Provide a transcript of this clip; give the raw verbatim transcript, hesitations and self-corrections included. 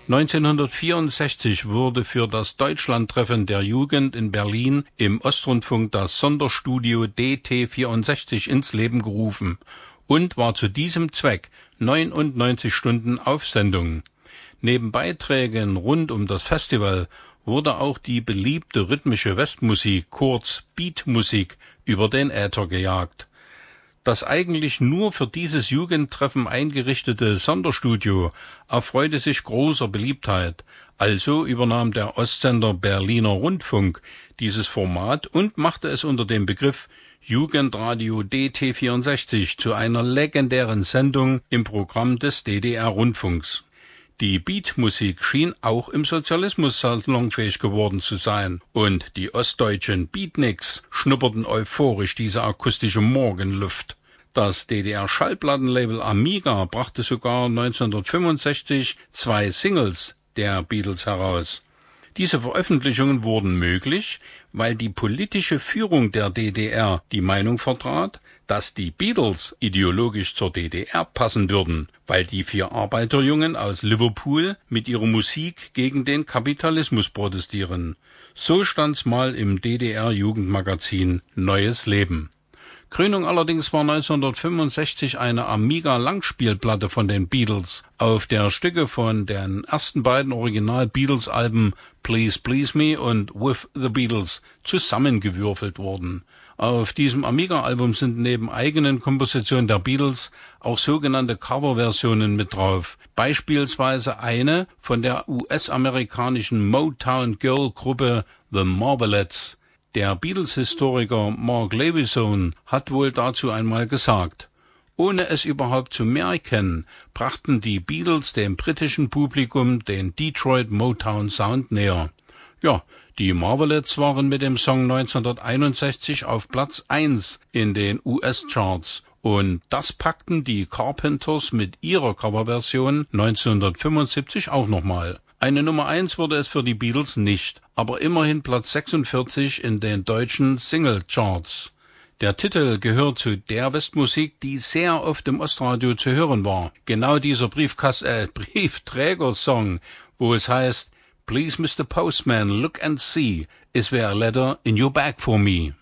neunzehnhundertvierundsechzig wurde für das Deutschlandtreffen der Jugend in Berlin im Ostrundfunk das Sonderstudio D T vierundsechzig ins Leben gerufen und war zu diesem Zweck neunundneunzig Stunden auf Sendung. Neben Beiträgen rund um das Festival wurde auch die beliebte rhythmische Westmusik, kurz Beatmusik, über den Äther gejagt. Das eigentlich nur für dieses Jugendtreffen eingerichtete Sonderstudio erfreute sich großer Beliebtheit, also übernahm der Ostsender Berliner Rundfunk dieses Format und machte es unter dem Begriff Jugendradio D T vierundsechzig zu einer legendären Sendung im Programm des D D R-Rundfunks. Die Beatmusik schien auch im Sozialismus salonfähig geworden zu sein, und die ostdeutschen Beatniks schnupperten euphorisch diese akustische Morgenluft. Das D D R-Schallplattenlabel Amiga brachte sogar neunzehnhundertfünfundsechzig zwei Singles der Beatles heraus. Diese Veröffentlichungen wurden möglich, weil die politische Führung der D D R die Meinung vertrat, dass die Beatles ideologisch zur D D R passen würden, weil die vier Arbeiterjungen aus Liverpool mit ihrer Musik gegen den Kapitalismus protestieren. So stand's mal im D D R-Jugendmagazin Neues Leben. Krönung allerdings war neunzehnhundertfünfundsechzig eine Amiga-Langspielplatte von den Beatles, auf der Stücke von den ersten beiden Original-Beatles-Alben Please Please Me und With the Beatles zusammengewürfelt wurden. Auf diesem Amiga-Album sind neben eigenen Kompositionen der Beatles auch sogenannte Coverversionen mit drauf, beispielsweise eine von der U S-amerikanischen Motown-Girl-Gruppe The Marvelettes. Der Beatles-Historiker Mark Lewisohn hat wohl dazu einmal gesagt: Ohne es überhaupt zu merken, brachten die Beatles dem britischen Publikum den Detroit Motown Sound näher. Ja, die Marvelettes waren mit dem Song neunzehnhunderteinundsechzig auf Platz eins in den U S-Charts, und das packten die Carpenters mit ihrer Coverversion neunzehnhundertfünfundsiebzig auch nochmal. Eine Nummer eins wurde es für die Beatles nicht, aber immerhin Platz sechsundvierzig in den deutschen Single-Charts. Der Titel gehört zu der Westmusik, die sehr oft im Ostradio zu hören war. Genau dieser Briefkast- äh, Briefträger-Song, wo es heißt: Please, Mister Postman, look and see, is there a letter in your bag for me?